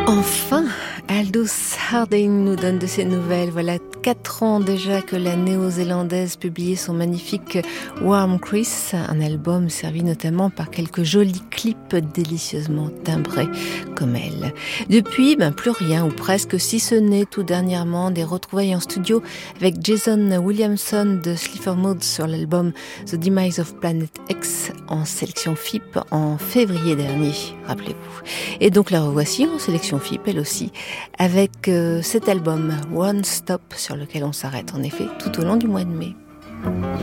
Enfin, Aldous Harding nous donne de ses nouvelles. Voilà 4 ans déjà que la néo-zélandaise publiait son magnifique Warm Chris, un album servi notamment par quelques jolis clips délicieusement timbrés comme elle. Depuis, plus rien ou presque, si ce n'est tout dernièrement des retrouvailles en studio avec Jason Williamson de Sleaford Mods sur l'album The Demise of Planet X en sélection FIP en février dernier, rappelez-vous. Et donc la revoici en sélection FIP elle aussi, avec cet album One Stop sur lequel on s'arrête en effet tout au long du mois de mai.